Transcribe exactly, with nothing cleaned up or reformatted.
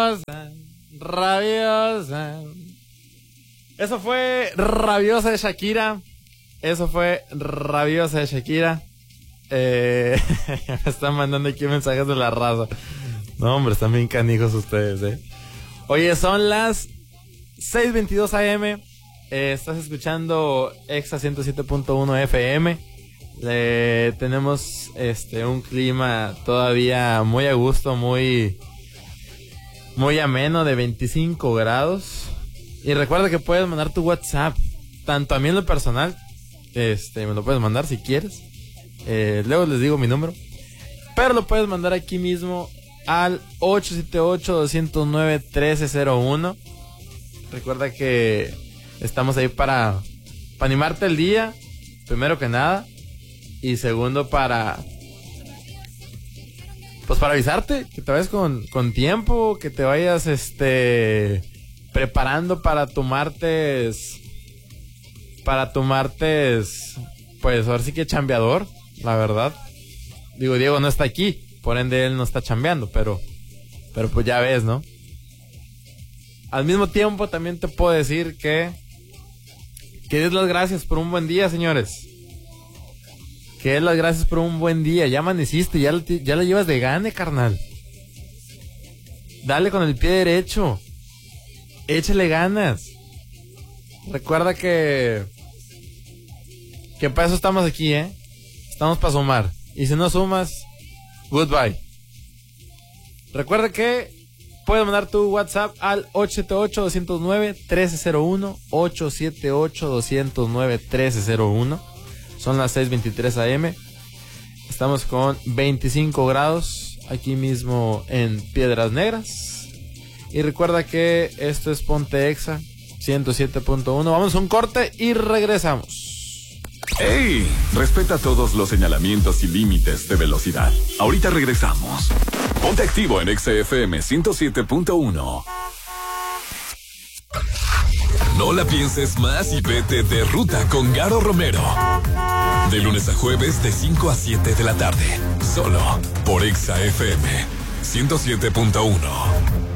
rabiosa, rabiosa. Eso fue Rabiosa de Shakira. Eso fue Rabiosa de Shakira. Eh, me están mandando aquí mensajes de la raza. No, hombre, están bien canijos ustedes, eh. Oye, son las seis veintidós a eme. Eh, estás escuchando Exa ciento siete punto uno efe eme. Eh, tenemos este un clima todavía muy a gusto, muy muy ameno, de veinticinco grados. Y recuerda que puedes mandar tu WhatsApp, tanto a mí en lo personal, este, me lo puedes mandar si quieres. Eh, luego les digo mi número, pero lo puedes mandar aquí mismo al ocho siete ocho, dos cero nueve, uno tres cero uno. Recuerda que estamos ahí para, para animarte el día, primero que nada, y segundo para, pues para avisarte que te vayas con, con tiempo, que te vayas este preparando para tu martes, para tu martes, pues ahora sí que chambeador, la verdad. Digo, Diego no está aquí, por ende él no está chambeando, pero, pero pues ya ves, ¿no? Al mismo tiempo también te puedo decir que que des las gracias por un buen día, señores. Que des las gracias por un buen día. Ya amaneciste, ya, ya la llevas de gane, carnal. Dale con el pie derecho. Échale ganas. Recuerda que que para eso estamos aquí, ¿eh? Estamos para sumar. Y si no sumas, goodbye. Recuerda que puedes mandar tu WhatsApp al ocho siete ocho, dos cero nueve, uno tres cero uno. ocho siete ocho, dos cero nueve, uno tres cero uno. Son las seis veintitrés a eme. Estamos con veinticinco grados aquí mismo en Piedras Negras. Y recuerda que esto es Ponte Exa ciento siete punto uno. Vamos a un corte y regresamos. ¡Ey! Respeta todos los señalamientos y límites de velocidad. Ahorita regresamos. Ponte activo en Exa F M ciento siete punto uno. No la pienses más y vete de ruta con Garo Romero. De lunes a jueves de cinco a siete de la tarde. Solo por Exa F M ciento siete punto uno.